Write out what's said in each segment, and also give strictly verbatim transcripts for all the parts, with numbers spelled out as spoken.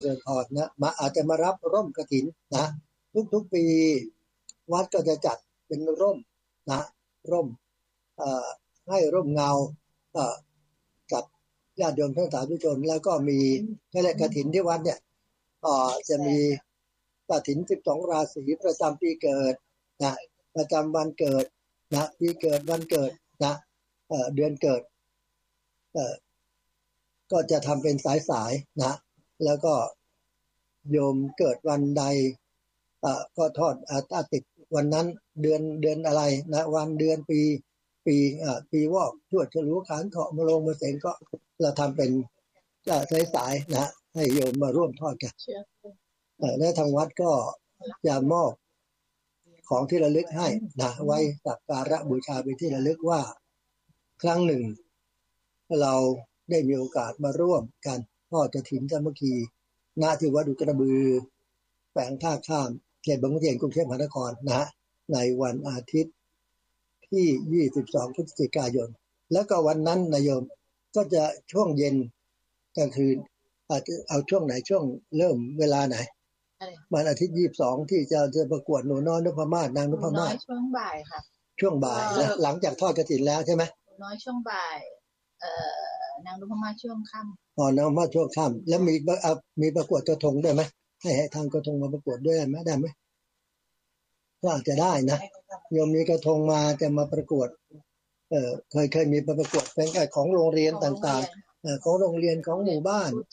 เดินพอดนะมาอาจจะมารับร่มกฐินนะทุกๆปีวัดก็จะจัดเป็นร่มนะร่มเอ่อให้ร่มเงาเอ่อกับญาติโยมทั้งสาธุชนแล้วก็มีนี่แหละกฐินที่วัดเนี่ยเอ่อจะมีกฐินสิบสองราศีประจำปีเกิดนะประจำวันเกิดนะปีเกิดวันเกิดนะเอ่อเดือนเกิดเอ่อก็จะทำเป็นสายๆนะแล้วก็โยมเกิดวันใดอ่าก็ทอดอ่าถ้าติดวันนั้นเดือนเดือนอะไรนะวันเดือนปีปีอ่าปีวอกชวดฉลูขานเถาะมะโรงมะเสงก็เราทำเป็นสายๆนะให้โยมมาร่วมทอดกันเออและทางวัดก็จะมอบของที่ระลึกให้นะไว้สักการะบูชาเป็นที่ระลึกว่าครั้งหนึ่งเราได้มีโอกาสมาร่วมกันทอดกฐินสามัคคีณที่วัดอุกระบือแขวงท่าข้ามเขตบางขุนเทียนกรุงเทพมหานครนะฮะในวันอาทิตย์ที่ยี่สิบสองพฤศจิกายนแล้วก็วันนั้นนายโยมก็จะช่วงเย็นกลางคืนอาจจะเอาช่วงไหนช่วงเริ่มเวลาไหนวันอาทิตย์ยี่สิบสองที่จะจะประกวดหนูน้อยนพมาศนางนพมาศช่วงบ่ายค่ะช่วงบ่ายหลังจากทอดกฐินแล้วใช่ไหมน้อยช่วงบ่ายเอ่อนางนพมาศช่วงค่ำอ๋อนางนพมาศช่วงค่ำแล้วมีมีประกวดกระทงด้วยไหมให้ให้ทางกระทงมาประกวดด้วยไหมได้ไหมก็อาจจะได้นะโยมมีกระทงมาจะมาประกวดเอ่อเคยเคยมีประกวดเป็นของโรงเรียนต่างๆเอ่อของโรงเรียนของหมู่บ้าน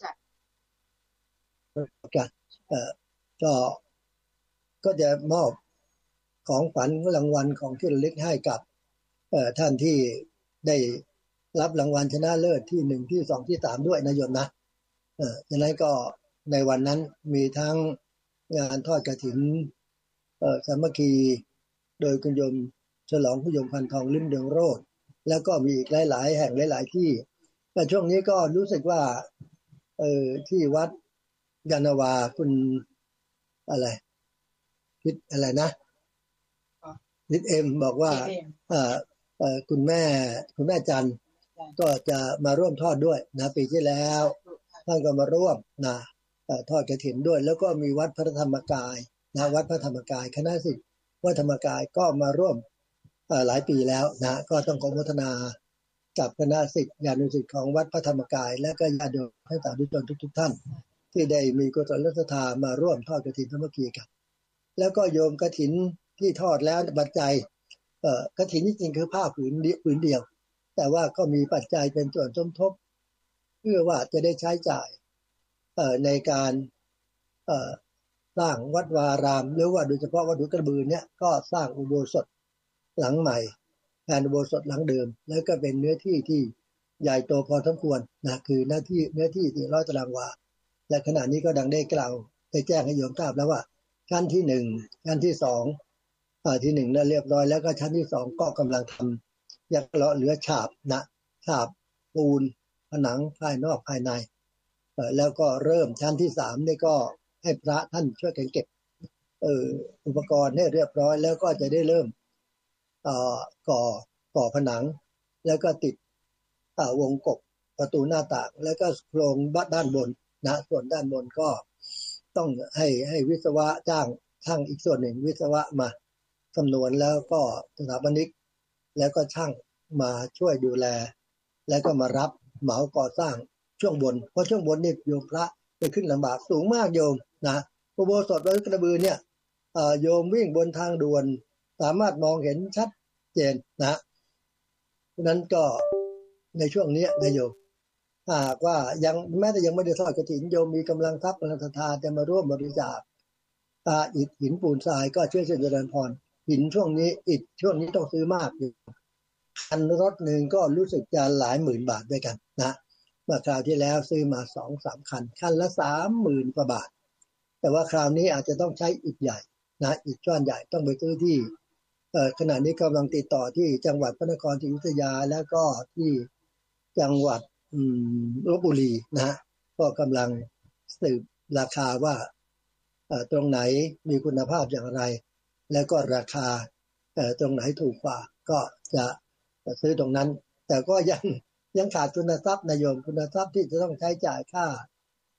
กันเอ่อก็ก็จะมอบของขวัญรางวัลของที่ระลึกให้กับเอ่อท่านที่ได้รับรางวัลชนะเลิศที่หนึ่งที่สองที่สามด้วยนะโยมนะเอ่อฉะนั้นก็ในวันนั้นมีทั้งงานทอดกฐินเอ่อสามัคคีโดยคุณโยมฉลองคุณโยมพันทองลิ้มเดืองโรจน์แล้วก็มีอีกหลายๆแห่งหลายๆที่แต่ช่วงนี้ก็รู้สึกว่าเอ่อที่วัดยานาวาคุณอะไรคิดอะไรนะนิดเอ็มบอกว่าเอ่อเอ่อคุณแม่คุณแม่จันก็จะมาร่วมทอดด้วยนะปีที่แล้วท่านก็มาร่วมนะทอดกฐินด้วยแล้วก็มีวัดพระธรรมกายนะวัดพระธรรมกายคณะศิษย์วัดธรรมกายก็มาร่วมหลายปีแล้วนะก็ต้องขออนุโมทนากับคณะศิษย์ญาณุศิษย์ของวัดพระธรรมกายและก็ญาติโยมทั้งสาธุชนทุกๆท่านที่ได้มีกุศลศรัทธามาร่วมทอดกฐินสามัคคีกันแล้วก็โยมกฐินที่ทอดแล้วปัจจัยเอ่อกฐินจริงๆคือผ้าผืนผืนเดียวแต่ว่าก็มีปัจจัยเป็นส่วนสมทบเพื่อว่าจะได้ใช้จ่ายเอ่อในการเอ่อสร้างวัดวารามหรือว่าโดยเฉพาะวัดหุกระบือเนี่ยก็สร้างอุโบสถหลังใหม่แทนอุโบสถหลังเดิมแล้วก็เป็นเนื้อที่ที่ใหญ่โตพอสมควรนะคือหน้าที่เนื้อที่สี่ร้อยตารางวาและขณะนี้ก็ดังได้กล่าวได้แจ้งให้โยมทราบแล้วว่าชั้นที่หนึ่งชั้นที่สองอ่าที่หนึ่งได้เรียบร้อยแล้วก็ชั้นที่สองก็กำลังทำยังเหลือฉาบนะฉาบปูนผนังภายนอกภายในเอ่อแล้วก็เริ่มชั้นที่สามนี่ก็ให้พระท่านช่วยกันเก็บเอ่ออุปกรณ์ให้เรียบร้อยแล้วก็จะได้เริ่มเอ่อก่อก่อผนังแล้วก็ติดอ่าวงกบประตูหน้าต่างแล้วก็โครงด้านบนนะส่วนด้านบนก็ต้องให้ให้วิศวะจ้างช่างอีกส่วนหนึ่งวิศวะมาคำนวณแล้วก็สถาปนิกแล้วก็ช่างมาช่วยดูแลแล้วก็มารับเหมาก่อสร้างช่วงบนเพราะช่วงบนนี่โยมพระไปขึ้นลำบากสูงมากโยมนะอุโบสถวัดกระบือเนี่ยโยมวิ่งบนทางด่วนสามารถมองเห็นชัดเจนนะเพราะนั้นก็ในช่วงนี้นะโยมหากว่ายังแม้แต่ยังไม่ได้ทอดกฐินโยมมีกำลังทรัพย์กำลังศรัทธาจะมาร่วมบริจาคอ่าอิฐหินปูนทรายก็ช่วยเจริญพรหินช่วงนี้อิฐช่วงนี้ต้องซื้อมากอยู่คันรถหนึ่งก็รู้สึกจะหลายหมื่นบาทด้วยกันนะเมื่อคราวที่แล้วซื้อมา สองถึงสาม คันคันละ สามหมื่น กว่าบาทแต่ว่าคราวนี้อาจจะต้องใช้อิฐใหญ่นะอิฐก้อนใหญ่ต้องไปซื้อที่เอ่อขณะนี้กำลังติดต่อที่จังหวัดพระนครศรีอยุธยาแล้วก็ที่จังหวัดอืมลพบุรีนะฮะก็กำลังสืบราคาว่าเอ่อตรงไหนมีคุณภาพอย่างไรแล้วก็ราคาเอ่อตรงไหนถูกกว่าก็จะซื้อตรงนั้นแต่ก็ยังยังขาดทุนทรัพย์นายโยมทุนทรัพย์ที่จะต้องใช้จ่ายค่า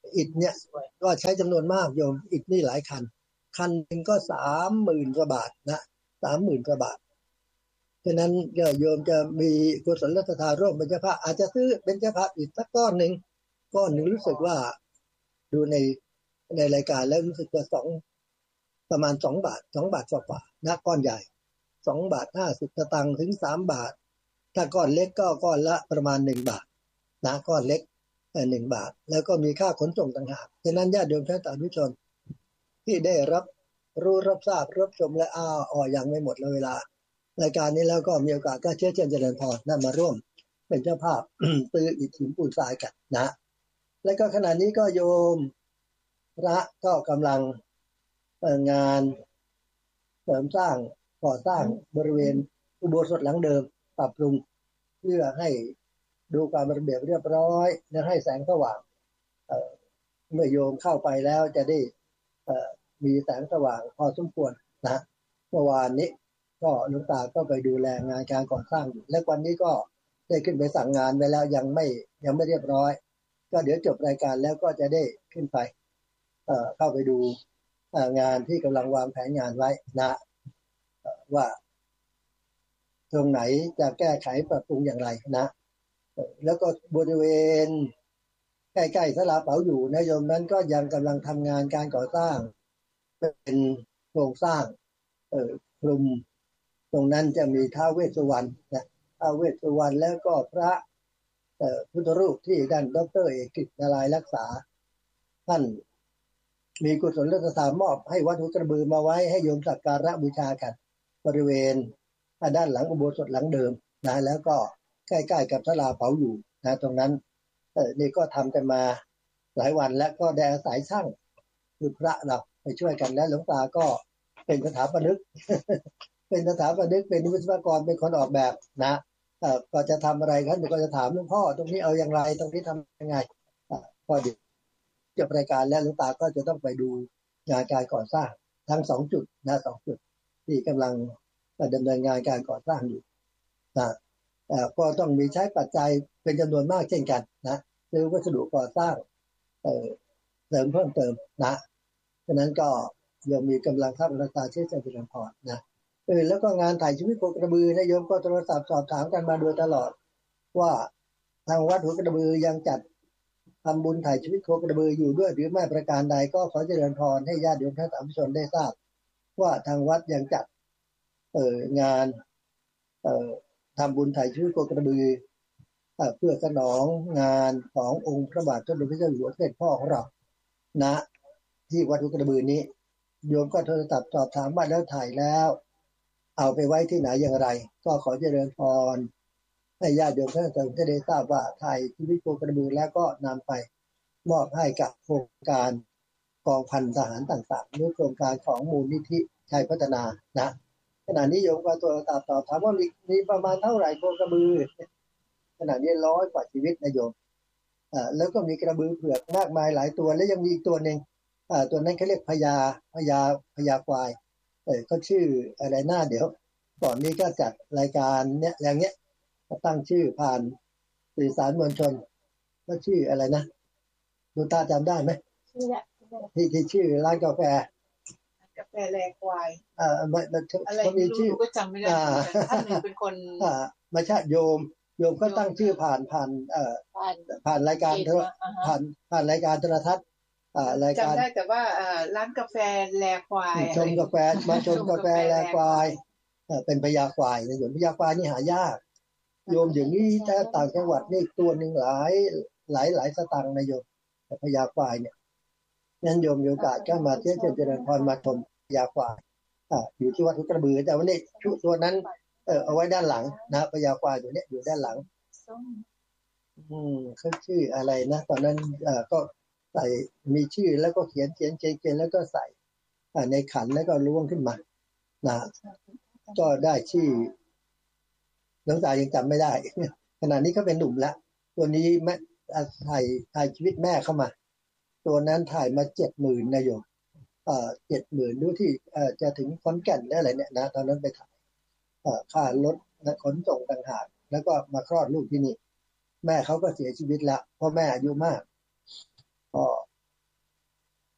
อิฐเนี่ยก็ใช้จำนวนมากโยมอิฐนี่หลายคันคันหนึ่งก็สามหมื่นกว่าบาทนะสามหมื่นกว่าบาทฉะนั้นโยมจะมีกุศลศรัทธาร่วมเป็นเจ้าภาพอาจจะซื้อเป็นเจ้าภาพอีกสักก้อนหนึ่งก้อนหนึ่งรู้สึกว่าดูในในรายการแล้วรู้สึกจะสองประมาณสองบาทสองบาทกว่าๆนะก้อนใหญ่สองบาทห้าสิบสตางค์ถึงสามบาทถ้าก้อนเล็กก็ก้อนละประมาณหนึ่งบาทนะก้อนเล็กหนึ่งบาทแล้วก็มีค่าขนส่งต่างหากฉะนั้นญาติโยมท่านสาธุชนที่ได้รับรู้รับทราบรับชมและอ้าวอ๋อยังไม่หมดเลยเวลารายการนี้แล้วก็มีโอกาสก็เชิญเชิญเจริญพรนั่นมาร่วมเป็นเจ้าภาพ ซื้ออิฐหินปูนทรายกันนะและก็ขณะนี้ก็โยมพระก็กำลังงานเสริมสร้างก่อสร้างบริเวณอุโบสถหลังเดิมปรับปรุงเพื่อให้ดูความระเบียบเรียบร้อยและให้แสงสว่างเอ่อเมื่อโยมเข้าไปแล้วจะได้เอ่อมีแสงสว่างพอสมควรนะเมื่อวานนี้ก็หลวงตาก็ไปดูแลงานการก่อสร้างอยู่และวันนี้ก็ได้ขึ้นไปสั่งงานไว้แล้วยังไม่ยังไม่เรียบร้อยก็เดี๋ยวจบรายการแล้วก็จะได้ขึ้นไปเอ่อเข้าไปดูงานที่กำลังวางแผนงานไว้นะว่าตรงไหนจะแก้ไขปรับปรุงอย่างไรนะแล้วก็บริเวณใกล้ๆศาลาเป๋าอยู่นะโยมนั้นก็ยังกำลังทำงานการก่อสร้างเป็นโครงสร้างเอ่อคลุมตรงนั้นจะมีท้าวเวสสุวรรณนะท้าวเวสสุวรรณแล้วก็พระเอ่อพุทธรูปที่ท่านดร.เอกกิจนารายณ์รักษาท่านมีกุศลศรัทธามอบให้วัดหัวกระบือมาไว้ให้โยมสักการะบูชากันบริเวณด้านหลังอุโบสถหลังเดิมนะแล้วก็ใกล้ๆกับศาลาเป๋าอยู่นะตรงนั้นเออนี่ก็ทำกันมาหลายวันแล้วก็ได้อาศัยช่างคือพระเราไปช่วยกันและหลวงตาก็เป็นสถาปนิก เป็นสถาปนิกเป็นวิศวกรเป็นคนออกแบบนะเออก็จะทำอะไรกันก็จะถามหลวงพ่อตรงนี้เอาอย่างไรตรงนี้ทำยังไงพอดีจบรายการแล้วหลวงตาก็จะต้องไปดูงานการก่อสร้างทั้งสองจุดนะสองจุดที่กำลังดำเนินงานการก่อสร้างอยู่นะก็ต้องมีใช้ปัจจัยเป็นจำนวนมากเช่นกันนะซื้อวัสดุก่อสร้างเอ่อเสริมเพิ่มเติมนะฉะนั้นก็ยังมีกำลังทรัพย์ราคาเชื่อใจเป็นพอนะเออแล้วก็งานถ่ายชีวิตโคกระบือนะโยมก็โทรศัพท์สอบถามกันมาโดยตลอดว่าทางวัดหัวกระบือยังจัดทำบุญถ่ายชีวิตโคกระบืออยู่ด้วยหรือไม่ประการใดก็ขอเจริญพรให้ญาติโยมท่านสาธุชนได้ทราบว่าทางวัดยังจัดเอ่องานเอ่อทำบุญถ่ายชีวิตโคกระบือเอ่อเพื่อสนองงานขององค์พระบาทสมเด็จพระเจ้าอยู่หัวเสด็จพ่อของเราณที่วัดหัวกระบือนี้โยมก็โทรศัพท์สอบถามว่าแล้วถ่ายแล้วเอาไปไว้ที่ไหนอย่างไรก็ขอเจริญพรให้ญาติโยมท่านได้ทราบว่าถ่ายชีวิตโคกระบือแล้วก็นำไปมอบให้กับโครงการกองพันทหารต่างๆหรือโครงการของมูลนิธิชัยพัฒนานะขณะนี้โยมก็ตัวตอบตอบถามว่ามีมีประมาณเท่าไหร่โคกระบือขณะนี้ร้อยกว่าชีวิตนะโยมอ่าแล้วก็มีกระบือเผือกมากมายหลายตัวและยังมีอีกตัวหนึ่งอ่าตัวนั้นเขาเรียกพญาพญาพญาควายเออก็ชื่ออะไรหน้าเดี๋ยวก่อนนี้ก็จัดรายการเนี้ยอย่างเงี้ยตั้งชื่อผ่านสื่อสารมวลชนก็ชื่ออะไรนะดูตาจำได้ไหมที่ที่ชื่อร้านกาแฟกาแฟแลควายอ่ามันอะไรมีชื่อก็จำไม่ได้ท่านหนึ่งเป็นคนอ่ามาชาโยมโยมก็ตั้งชื่อผ่านผ่านเอ่อผ่านรายการผ่านผ่านรายการโทรทัศน์อ่ารายการจำได้แต่ว่าอ่าร้านกาแฟแลควายชมกาแฟมาชมกาแฟแลควายเอ่อเป็นพญาควายนะโยมพญาควายนี่หายากโยมอย่างนี้ถ้าต่างจังหวัดนี่ตัวนึงหลายหลายหลายสตางค์นะโยมแต่พญาควายเนี่ยงั้นโยมมีโอกาสก็มาเที่ยวเจริญพรมาชมพญาควายอ่าอยู่ที่วัดหัวกระบือแต่วันนี้ชุดตัวนั้นเออเอาไว้ด้านหลังนะพญาควายตัวนี้อยู่ด้านหลังอืมเขาชื่ออะไรนะตอนนั้นเอ่อก็ใส่มีชื่อแล้วก็เขียนเขียนเขียนเขียนแล้วก็ใส่อ่าในขันแล้วก็ล้วงขึ้นมานะก็ได้ชื่อหลวงตายังจำไม่ได้ขณะนี้เขาเป็นหนุ่มแล้วตัวนี้แม่ถ่ายถ่ายชีวิตแม่เข้ามาตัวนั้นถ่ายมาเจ็ดหมื่นนะโยมเอ่อเจ็ดหมื่นดูที่เอ่อจะถึงขอนแก่นได้อะไรเนี่ยนะตอนนั้นไปถ่ายเอ่อค่ารถและขนส่งต่างหากแล้วก็มาคลอดลูกที่นี่แม่เขาก็เสียชีวิตแล้วเพราะแม่อายุมากก็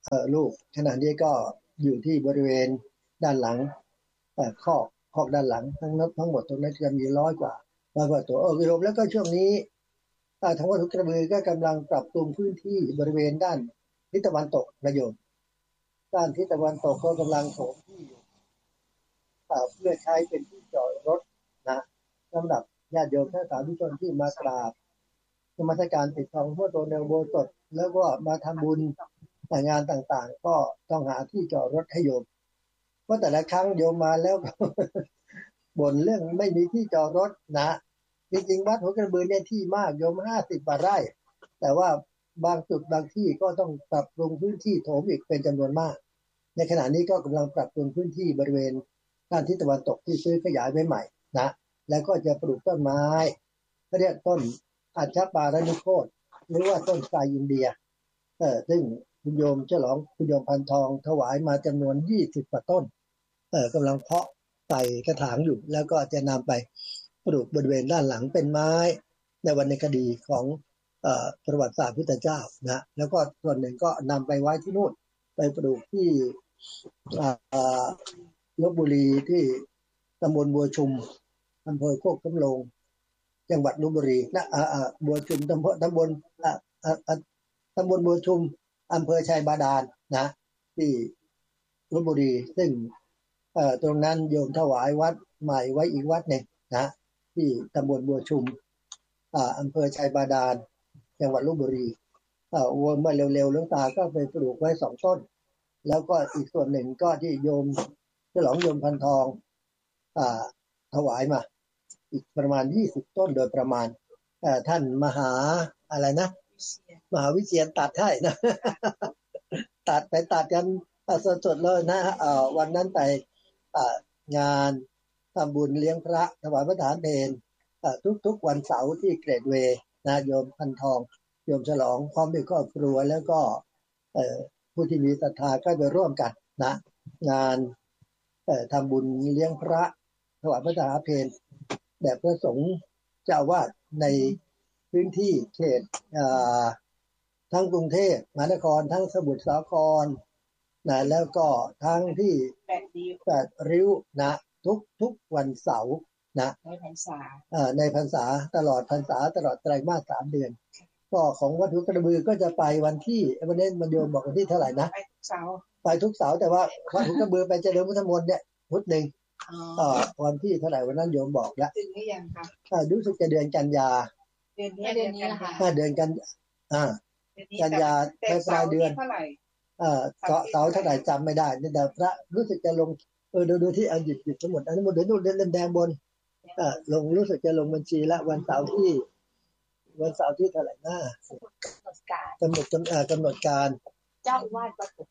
เอ่อลูกขณะนี้ก็อยู่ที่บริเวณด้านหลังเอ่อคอกคอกด้านหลังทั้งทั้งหมดตรงนั้นจะมีร้อยกว่าร้อยกว่าตัวเออรวมแล้วก็ช่วงนี้ทางวัดหุบกระบือก็กำลังปรับปรุงพื้นที่บริเวณด้านทิศตะวันตกประโยชน์ด้านทิศตะวันตกก็กำลังโถมที่อยู่เพื่อใช้เป็นที่จอดรถนะสำหรับญาติโยมและสาธุชนที่มากราบนมัสการปิดทองพระโตในอุโบสถแล้วก็มาทำบุญงานต่างๆก็ต้องหาที่จอดรถให้โยมเพราะแต่ละครั้งโยมมาแล้ว บ่นเรื่องไม่มีที่จอดรถนะจริงๆวัดหัวกระบือเนี่ยที่มากโยมห้าสิบกว่าไร่แต่ว่าบางจุดบางที่ก็ต้องปรับปรุงพื้นที่โถมอีกเป็นจำนวนมากในขณะนี้ก็กำลังปรับปรุงพื้นที่บริเวณด้านทิศตะวันตกที่ซื้อขยายไว้ใหม่นะแล้วก็จะปลูกต้นไม้เขาเรียกต้นอัญชัปารานิโคตหรือว่าต้นไทรอินเดียเออซึ่งคุณโยมฉลองคุณโยมพันทองถวายมาจำนวนยี่สิบกว่าต้นเออกำลังเพาะใส่กระถางอยู่แล้วก็จะนำไปปลูกบริเวณด้านหลังเป็นไม้ในวรรณคดีของเอ่อประวัติศาสตร์พุทธเจ้านะแล้วก็ส่วนหนึ่งก็นำไปไว้ที่นู่นไปปลูกที่อ่าลพบุรีที่ตำบลบัวชุมอำเภอโคกสำโรงจังหวัดลพบุรีนะอ่าอ่าบัวชุมตำบลตำบลอ่าอ่าตำบลบัวชุมอำเภอชัยบาดาลนะที่ลพบุรีซึ่งเอ่อตรงนั้นโยมถวายวัดใหม่ไว้อีกวัดหนึ่งนะที่ตำบลบัวชุมอ่าอำเภอชัยบาดาลจังหวัดลพบุรีเอ่อเมื่อเร็วๆหลวงตาก็ไปปลูกไว้สองต้นแล้วก็อีกส่วนหนึ่งก็ที่โยมฉลองโยมพันทองอ่าถวายมาอีกประมาณยี่สิบต้นโดยประมาณเอ่อท่านมหาอะไรนะมหาวิเชียรตัดให้นะ ตัดไปตัดกันสดๆเลยนะเอ่อวันนั้นไปงานทำบุญเลี้ยงพระถวายพระทหารเพลทุกๆวันเสาร์ที่เกรดเวย์นะโยมพันทองโยมฉลองพร้อมด้วยครอบครัวแล้วก็ผู้ที่มีศรัทธาก็ไปร่วมกันนะงานทำบุญเลี้ยงพระถวายพระทหารเพลแบบพระสงฆ์เจ้าวาดในพื้นที่เขตทั้งกรุงเทพมหานครทั้งสมุทรสาครนะแล้วก็ทั้งที่แปดริ้วนะทุกทุกวันเสาร์นะในพรรษาเอ่อในพรรษาตลอดพรรษาตลอดไตรมาสสามเดือนก็ของวัดหัวกระบือก็จะไปวันที่วันนี้มันโยมบอกวันที่เท่าไหร่นะไปทุกเสาร์ไปทุกเสาร์แต่ว่าวัดหัวกระบือไปเจริญพุทธมนต์เนี่ยพุธหนึ่งอ๋อวันที่เท่าไหร่วันนั้นโยมบอกแล้วถึงหรือยังคะอ่ารู้สึกจะเดือนกันยาเดือนนี้เดือนนี้ค่ะเดือนกันอ่ากันยาปลายเดือนเท่าไหร่เอ่อเสาเท่าไหร่จำไม่ได้แต่พระรู้สึกจะลงเออดูดูที่อันหยิบหยิบทั้งหมดอันนี้หมดเดี๋ยวดูเล่มแดงบนเอ่อลงรู้สึกจะลงบัญชีละวันเสาร์ที่วันเสาร์ที่เท่าไหร่หน้ากำหนดการกำหนดเอ่อกำหนดการเจ้าอาวาสประกบ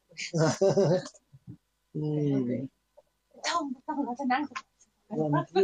อืมต้องต้องเราจะนั่งวันที่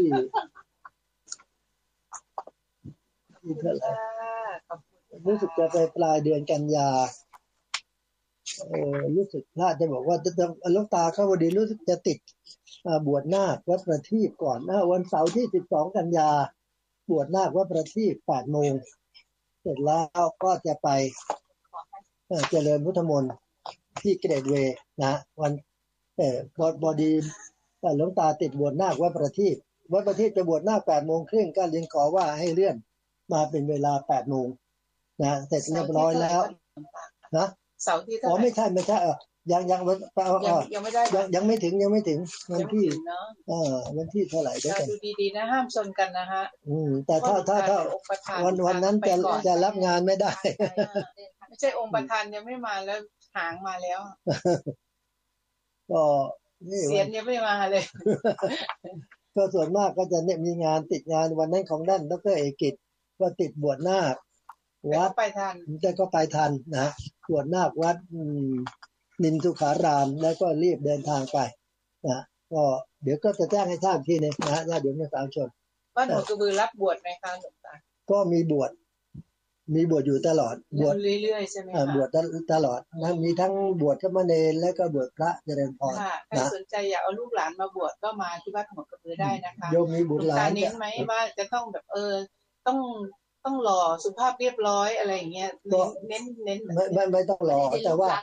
ที่เท่าไหร่รู้สึกจะไปปลายเดือนกันยาเออรู้สึกน่าจะบอกว่าหลวงตาเข้าพอดีรู้สึกจะติดบวชนาควัดประทีปก่อนนะวันเสาร์ที่สิบสองกันยาบวชนาควัดประทีปแปดโมงเสร็จแล้วก็จะไปเจริญพุทธมนต์ที่เกรดเวย์นะวันเออบอดีหลวงตาติดบวชนาควัดประทีปวัดประทีปจะบวชนาคแปดโมงครึ่งก็เรียนขอว่าให้เลื่อนมาเป็นเวลาแปดโมงนะเสร็จเรียบร้อยแล้วนะเสาร์ที่เท่าไหร่อ๋อไม่ใช่ไม่ใช่เออยังยังยังยังไม่ได้ยังยังไม่ถึงยังไม่ถึงวันที่เออวันที่เท่าไหร่เดี๋ยวดูดีๆนะห้ามชนกันนะฮะอืมแต่ถ้าถ้าถ้าวันวันนั้นจะจะรับงานไม่ได้ไม่ใช่องค์ประธานยังไม่มาแล้วหางมาแล้วก็เสียนยังไม่มาเลยก็ส่วนมากก็จะเนี่ยมีงานติดงานวันนั้นของด้านดรเอกกิจก็ติดบวชนาควัดไปทันแต่ก็ไปทันนะบวชนาควัดนินทุขารามแล้วก็รีบเดินทางไปนะก็เดี๋ยวก็จะแจ้งให้ทราบทีนึงนะญาติโยมนักสาวชนบ้านหัวกระบือรับบวชไหมคะหลวงตาก็มีบวชมีบวชอยู่ตลอดบวชเรื่อยๆใช่ไหมคะบวชตลอดนะมีทั้งบวชสมณเณรและก็บวชพระเจริญพรใครสนใจอยากเอาลูกหลานมาบวชก็มาที่บ้านหัวกระบือได้นะคะโยมมีบุตรหลานเน้นไหมว่าจะต้องแบบเออต้องต้องหล่อสุภาพเรียบร้อยอะไรอย่างเงี้ยเน้นเน้นไม่ไม่ไม่ต้องหล่อแต่ว่า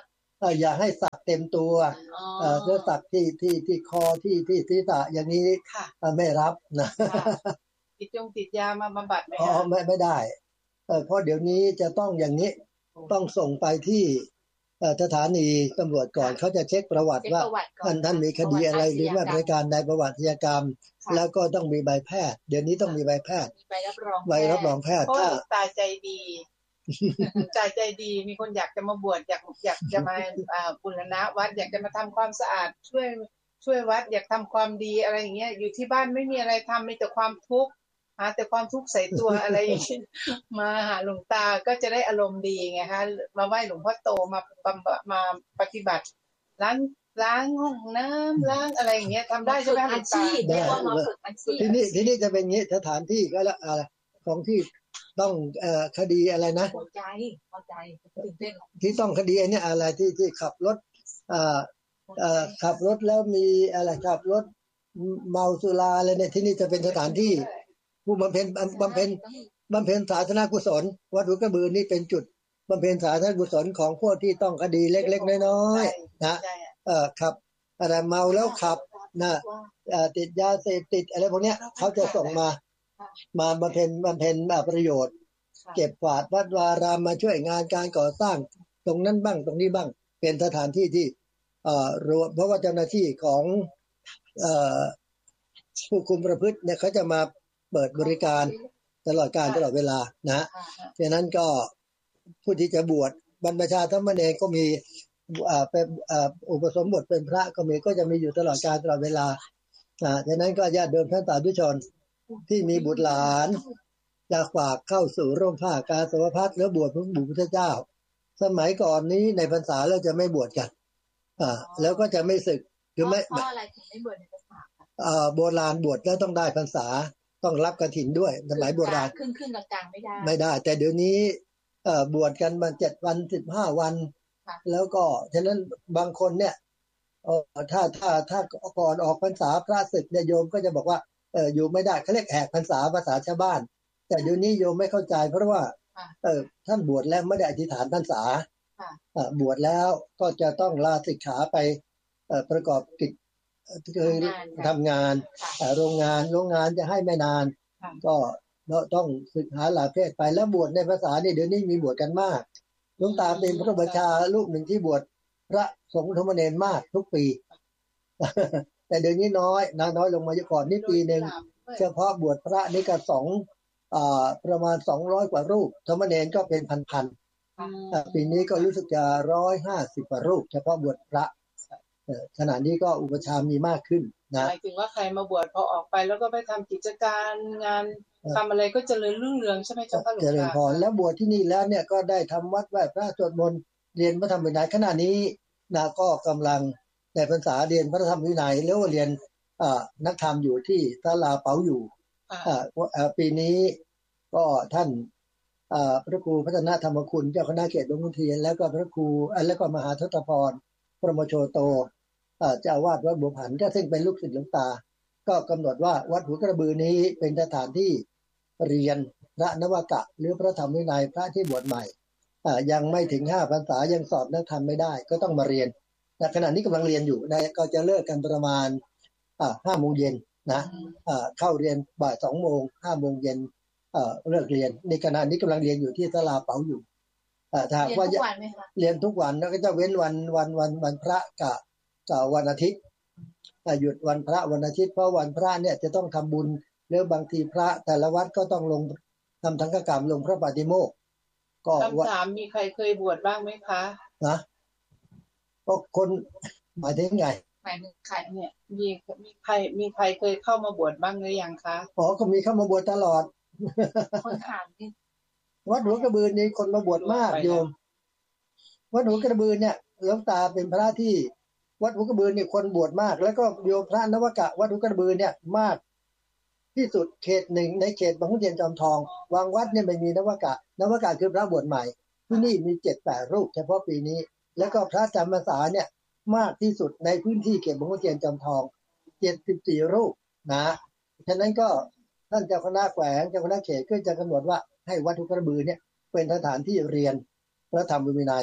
อย่าให้สักเต็มตัวเออเพื่อสักที่ที่ที่คอที่ที่ศีรษะอย่างนี้ไม่รับนะติดจงติดยามาบำบัดไหมอ๋อไม่ไม่ได้เออเพราะเดี๋ยวนี้จะต้องอย่างนี้ต้องส่งไปที่สถานีตำรวจก่อนเขาจะเช็คประวัติว่าท่านท่านมีคดีอะไรหรือว่าบริการในประวัติกรรมแล้วก็ต้องมีใบแพทย์เดี๋ยวนี้ต้องมีใบแพทย์ใบรับรองใบรับรองแพทย์ถ้าตายใจดีใจใจดีมีคนอยากจะมาบวชอยากอยากจะมาบูรณะวัดอยากจะมาทำความสะอาดช่วยช่วยวัดอยากทำความดีอะไรอย่างเงี้ยอยู่ที่บ้านไม่มีอะไรทำมีแต่ความทุกข์หาแต่ความทุกข์ใส่ตัวอะไรอย่างเงี้ยมาหาหลวงตาก็จะได้อารมณ์ดีไงคะมาไหว้หลวงพ่อโตมาบำมาปฏิบัติล้างล้างห้องน้ำล้างอะไรอย่างเงี้ยทำได้ใช่ไหมอาชีพได้ที่นี่ที่นี่จะเป็นงี้สถานที่ก็ละอะไรของที่ต้องเอ่อคดีอะไรนะพอใจพอใจตื่นเต้นที่ต้องคดีอันนี้อะไรที่ที่ขับรถเอ่อเอ่อขับรถแล้วมีอะไรขับรถเมาสุราอะไรเนี่ยที่นี่จะเป็นสถานที่ผู้บำเพ็ญบำเพ็ญบำเพ็ญศาสนากุศลวัดหัวกระบือนี่เป็นจุดบำเพ็ญศาสนากุศลของพวกที่ต้องคดีเล็กๆน้อยๆนะเอ่อขับอะไรเมาแล้วขับนะเอ่อติดยาเสพติดอะไรพวกเนี้ยเขาจะส่งมามาบำเพ็ญบำเพ็ญประโยชน์เก็บกวาดวัดวารามมาช่วยงานการก่อสร้างตรงนั้นบ้างตรงนี้บ้างเป็นสถานที่ที่เอ่อรวมเพราะว่าเจ้าหน้าที่ของเอ่อผู้คุมประพฤติเนี่ยเขาจะมาเปิดบริการตลอดการตลอดเวลานะฉะนั้นก็ผู้ที่จะบวชบรรพชาสามเณรก็มีอ่าเป็นอ่าอุปสมบทเป็นพระก็มีก็จะมีอยู่ตลอดการตลอดเวลาอ่าฉะนั้นก็ญาติโยมท่านสาธุชนที่มีบุตรหลานจะฝากเข้าสู่ร่มผ้ากาสาวพัสหรือบวชพระบุตรเจ้าสมัยก่อนนี้ในพรรษาเราจะไม่บวชกันอ่าแล้วก็จะไม่สึกคือไม่เพราะอะไรถึงไม่บวชในพรรษาอ่าโบราณบวชแล้วต้องได้พรรษาต้องรับกฐินด้วยสมัยโบราณขึ้นขึ้นกลางไม่ได้ไม่ได้แต่เดี๋ยวนี้เอ่อบวชกันมาเจ็ดวันสิบห้าวันแล้วก็ฉะนั้นบางคนเนี่ยเอ่อถ้าถ้าถ้าก่อนออกพรรษาพระศึกเนี่ยโยมก็จะบอกว่าเอออยู่ไม่ได้เขาเรียกแหกพรรษาภาษาชาวบ้านแต่เดี๋ยวนี้โยมไม่เข้าใจเพราะว่าเออท่านบวชแล้วไม่ได้อธิษฐานพรรษาบวชแล้วก็จะต้องลาสิกขาไปประกอบกิจคือทำงานโรงงานโรงงานจะให้ไม่นานก็ต้องศึกษาหลายเพศไปแล้วบวชในภาษาเนี่ยเดี๋ยวนี้มีบวชกันมากหลวงตาเป็นพระบัญชาลูกหนึ่งที่บวชพระสงฆ์ธรรมเนรมากทุกปีแต่เดี๋ยวนี้น้อยนะน้อยลงมาเยอะก่อนนี่ปีหนึ่งเฉพาะบวชพระนี่ก็สองอ่าประมาณสองร้อยกว่ารูปธรรมเนรก็เป็นพันๆปีนี้ก็รู้สึกจะร้อยห้าสิบกว่ารูปเฉพาะบวชพระขณะนี้ก็อุปชามีมากขึ้นนะหมายถึงว่าใครมาบวชพอออกไปแล้วก็ไปทำกิจการงานทำอะไรก็เจริญรุ่งเรืองใช่ไหมเจ้าค่ะหลวงตาเจริญพรแล้วบวชที่นี่แล้วเนี่ยก็ได้ทำวัดไหว้พระสวดมนต์เรียนพระธรรมวินัยขณะนี้นะก็กำลังในพรรษาเรียนพระธรรมวินัยแล้วเรียนนักธรรมอยู่ที่ศาลาเป๋าอยู่ปีนี้ก็ท่านพระครูพัฒนาธรรมคุณเจ้าคณะเขตดงขุนเทียนแล้วก็พระครูแล้วก็มหาทศพรปรมโชโตเจ้าอาวาสวัดบัวผันก็ซึ่งเป็นลูกศิษย์หลวงตาก็กำหนดว่าวัดหัวกระบือนี้เป็นสถานที่เรียนพระนวกะหรือพระธรรมวินัยพระที่บวชใหม่ยังไม่ถึงห้าพรรษายังสอบนักธรรมไม่ได้ก็ต้องมาเรียนแต่ขณะนี้กำลังเรียนอยู่นะก็จะเลิกกันประมาณห้าโมงเย็นนะเข้าเรียนบ่ายสองโมงห้าโมงเย็นเลิกเรียนในขณะนี้กำลังเรียนอยู่ที่ศาลาเป๋าอยู่ถ้าว่าเรียนทุกวันแล้วก็จะเว้นวันวันวันวันพระกับกับวันอาทิตย์หยุดวันพระวันอาทิตย์เพราะวันพระเนี่ยจะต้องทำบุญแล้วบางทีพระแต่ละวัดก็ต้องลงทำทั้งกรรมลงพระปฏิโมกข์ก็คำถามมีใครเคยบวชบ้างไหมคะนะก็คนหมายถึงไงหมายถึงใครเนี่ยมีมีใครมีใครเคยเข้ามาบวชบ้างหรือยังคะอ๋อก็มีเข้ามาบวชตลอดคนถามนี่วัดหัวกระบือนี่คนมาบวชมากโยมวัดหัวกระบือเนี่ยหลวงตาเป็นพระที่วัดหัวกระบือเนี่ยคนบวชมากแล้วก็โยมพระนวกะวัดหัวกระบือเนี่ยมากที่สุดเขตหนึ่งในเขตบางขุนเทียนจอมทองวางวัดเนี่ยไม่มีนวกะนวกะคือพระบวชใหม่ที่นี่มีเจ็ดแปดรูปเฉพาะปีนี้แล้วก็พระจำพรรษาเนี่ยมากที่สุดในพื้นที่เขตบางขุนเทียนจอมทองเจ็ดสิบสี่รูปนะฉะนั้นก็ท่านเจ้าคณะแขวงเจ้าคณะเขตก็จะกำหนดว่าให้วัดหัวกระบือเนี่ยเป็นสถานที่เรียนพระธรรมวินัย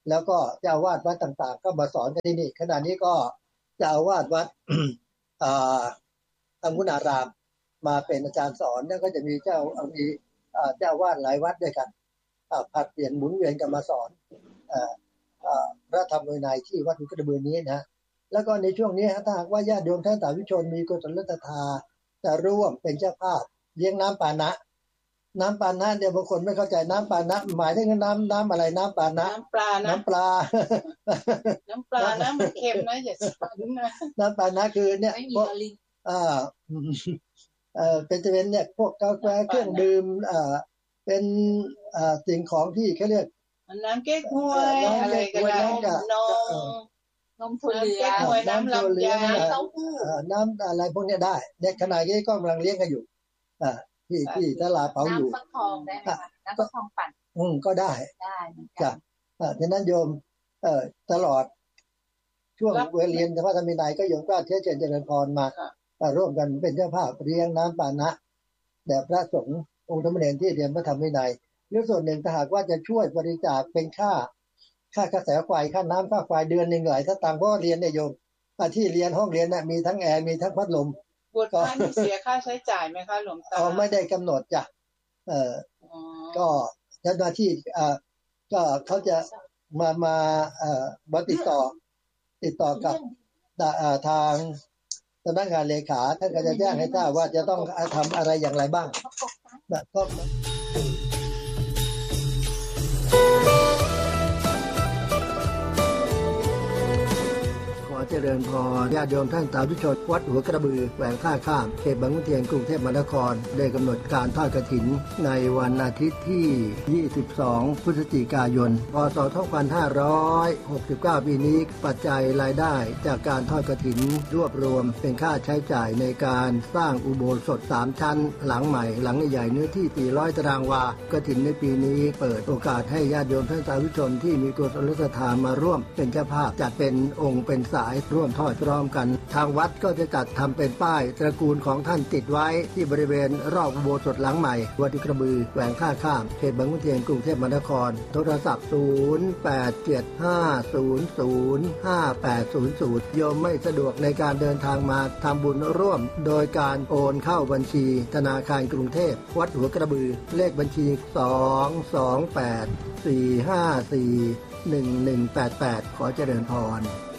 แล้วก็เจ้าอาวาสวัดต่างๆก็มาสอนกันที่นี่ขณะนี้ก็เจ้าอาวาสวัด อังคุนารามมาเป็นอาจารย์สอนแล้วก็จะมีเจ้ามีเจ้าอาวาสหลายวัดด้วยกันผัดเปลี่ยนหมุนเวียนกันมาสอนพระธรรมวินัยที่วัดหุกระบือนี้นะแล้วก็ในช่วงนี้ถ้าหากว่าญาติโยมท่านสาธุชนมีกุศลศรัทธาจะร่วมเป็นเจ้าภาพเลี้ยงน้ำปานะน้ำปานะเดี๋ยวบางคนไม่เข้าใจน้ำปานะหมายถึงน้ำน้ำอะไรน้ำปานะน้ำปลานะน้ำปลาน้ำปลานะมันเค็มนะอย่าสั่นนะน้ำปานะคือเนี่ยพวกอ่าเอ่อเป็นจะเป็นเนี่ยพวกกาแฟเครื่องดื่มอ่าเป็นอ่าสิ่งของที่เขาเรียกน้ำเก๊กฮวยอะไรกันนะนมนมถั่วเหลืองน้ำลำไยน้ำเต้าหู้น้ำอะไรพวกนี้ได้ในขณะนี้ก็กำลังเลี้ยงกันอยู่อ่าที่ที่ตลาดเป๋าอยู่น้ำฟักทองได้ไหมคะน้ำฟักทองปั่นอืมก็ได้ได้จ้ะอ่าฉะนั้นโยมเอ่อตลอดช่วงเวลาเรียนพระธรรมวินัยก็โยมก็เชื้อเชิญเจริญพรมาร่วมกันเป็นเจ้าภาพเลี้ยงน้ำปานะแด่พระสงฆ์องค์ธรรมเนรที่เรียนพระธรรมวินัยหรือส่วนหนึ่งถ้าหากว่าจะช่วยบริจาคเป็นค่าค่ากระแสไฟค่าน้ำค่าไฟเดือนหนึ่งหลายถ้าตังค์เพราะเรียนเนี่ยโยมที่เรียนห้องเรียนน่ะมีทั้งแอร์มีทั้งพัดลมบวชพระนี่เสียค่าใช้จ่ายไหมคะหลวงตาอ๋อไม่ได้กำหนดจ้ะเอ่อก็เจ้าหน้าที่อ่าก็เขาจะมามาเอ่อมาติดต่อติดต่อกับทางสำนักงานเลขาท่านก็จะแจ้งให้ทราบว่าจะต้องทำอะไรอย่างไรบ้างนะก็เจริญพรญาติโยมท่านสาธุชนวัดหัวกระบือแขวงท่าข้ามเขตบางขุนเทียนกรุงเทพมหานครได้กำหนดการทอดกฐินในวันอาทิตย์ที่ยี่สิบสองพฤศจิกายนพ.ศ. สองพันห้าร้อยหกสิบเก้าปีนี้ปัจจัยรายได้จากการทอดกฐินรวบรวมเป็นค่าใช้จ่ายในการสร้างอุโบสถสามชั้นหลังใหม่หลังใหญ่เนื้อที่สี่ร้อยตารางวากฐินในปีนี้เปิดโอกาสให้ญาติโยมท่านสาธุชนที่มีกุศลศรัทธามาร่วมเป็นเจ้าภาพจัดเป็นองค์เป็นสายร่วมทอดพร้อมกันทางวัดก็จะจัดทำเป็นป้ายตระกูลของท่านติดไว้ที่บริเวณรอบอุโบสถหลังใหม่วัดกระบือแขวงท่าข้ามเขตบางขุนเทียนกรุงเทพมหานครโทรศัพท์ศูนย์ แปด เจ็ด ห้า ศูนย์ ศูนย์ ห้า แปด ศูนย์ ศูนย์โยมไม่สะดวกในการเดินทางมาทำบุญร่วมโดยการโอนเข้าบัญชีธนาคารกรุงเทพวัดหัวกระบือเลขบัญชีสอง สอง แปด สี่ ห้า สี่ หนึ่ง หนึ่ง แปด แปดขอเจริญพร